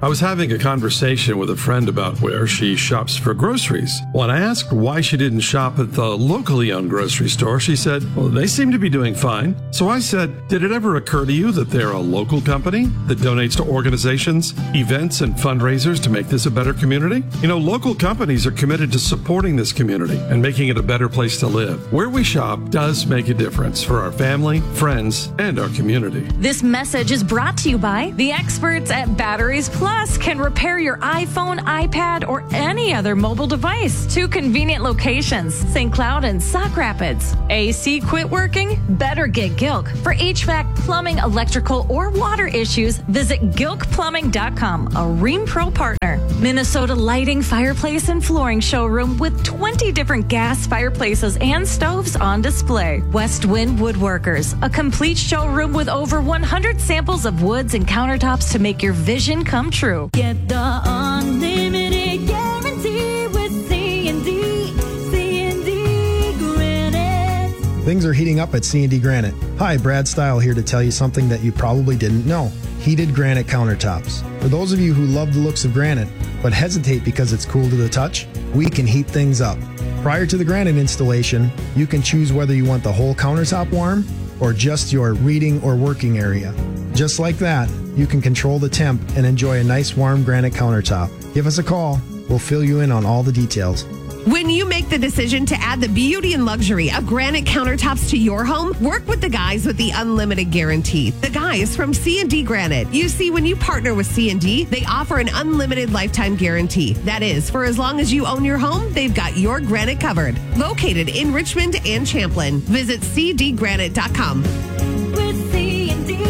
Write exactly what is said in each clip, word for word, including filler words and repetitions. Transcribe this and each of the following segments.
I was having a conversation with a friend about where she shops for groceries. When I asked why she didn't shop at the locally owned grocery store, she said, well, they seem to be doing fine. So I said, did it ever occur to you that they're a local company that donates to organizations, events, and fundraisers to make this a better community? You know, local companies are committed to supporting this community and making it a better place to live. Where we shop does make a difference for our family, friends, and our community. This message is brought to you by the experts at Batteries Plus. Can repair your iPhone, iPad, or any other mobile device. Two convenient locations, Saint Cloud and Sauk Rapids. A C quit working? Better get Gilk. For H V A C, plumbing, electrical, or water issues, visit gilk plumbing dot com, a Rheem Pro partner. Minnesota Lighting Fireplace and Flooring Showroom with twenty different gas fireplaces and stoves on display. West Wind Woodworkers, a complete showroom with over one hundred samples of woods and countertops to make your vision come true. Get the unlimited guarantee with C and D, C and D Granite. Things are heating up at C and D Granite. Hi, Brad Stile here to tell you something that you probably didn't know. Heated granite countertops. For those of you who love the looks of granite, but hesitate because it's cool to the touch, we can heat things up. Prior to the granite installation, you can choose whether you want the whole countertop warm or just your reading or working area. Just like that, you can control the temp and enjoy a nice warm granite countertop. Give us a call. We'll fill you in on all the details. When you make the decision to add the beauty and luxury of granite countertops to your home, work with the guys with the unlimited guarantee. The guys from C and D Granite. You see, when you partner with C and D, they offer an unlimited lifetime guarantee. That is, for as long as you own your home, they've got your granite covered. Located in Richmond and Champlin. Visit c d granite dot com. With C and D,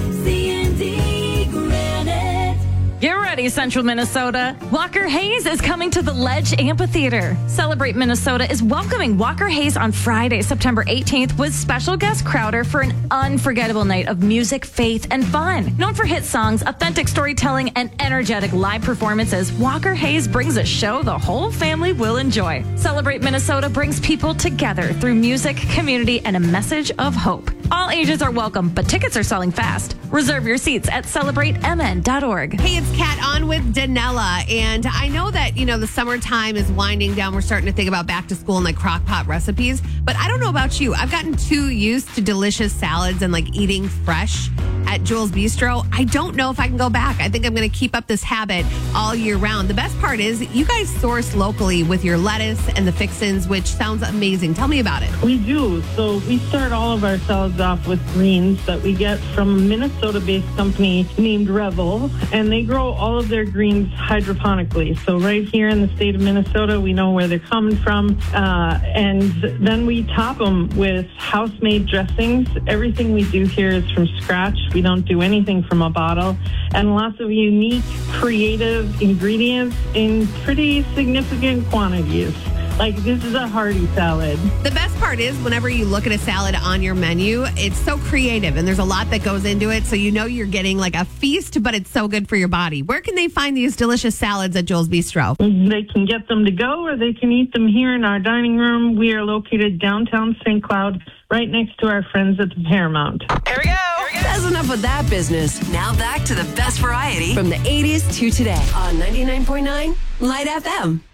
C and D Granite. Get ready, Central Minnesota. Walker Hayes is coming to the Ledge Amphitheater. Celebrate Minnesota is welcoming Walker Hayes on Friday, September eighteenth with special guest Crowder for an unforgettable night of music, faith, and fun. Known for hit songs, authentic storytelling, and energetic live performances, Walker Hayes brings a show the whole family will enjoy. Celebrate Minnesota brings people together through music, community, and a message of hope. All ages are welcome, but tickets are selling fast. Reserve your seats at celebrate m n dot org. Hey, it's Kat on with Danella, and I know that, you know, the summertime is winding down. We're starting to think about back to school and like crock pot recipes, but I don't know about you. I've gotten too used to delicious salads and like eating fresh at Joel's Bistro. I don't know if I can go back. I think I'm going to keep up this habit all year round. The best part is you guys source locally with your lettuce and the fixins, which sounds amazing. Tell me about it. We do. So we start all of our salads off with greens that we get from a Minnesota-based company named Revel, and they grow all of their greens hydroponically. So right here in the state of Minnesota, we know where they're coming from, uh, and then we top them with house-made dressings. Everything we do here is from scratch. We don't do anything from a bottle, and lots of unique, creative ingredients in pretty significant quantities. Like, this is a hearty salad. The best part is whenever you look at a salad on your menu, it's so creative and there's a lot that goes into it. So you know you're getting like a feast, but it's so good for your body. Where can they find these delicious salads at Joel's Bistro? They can get them to go, or they can eat them here in our dining room. We are located downtown Saint Cloud, right next to our friends at the Paramount. Here we go. That's enough of that business. Now back to the best variety from the eighties to today on ninety-nine point nine Light F M.